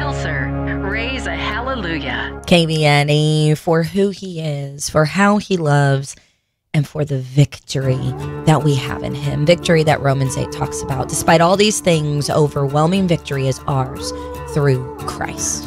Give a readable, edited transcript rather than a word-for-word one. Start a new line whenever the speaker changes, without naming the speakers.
Helser, raise a hallelujah.
KBNE, for who he is, for how he loves, and for the victory that we have in him. Victory that Romans 8 talks about. Despite all these things, overwhelming victory is ours through Christ.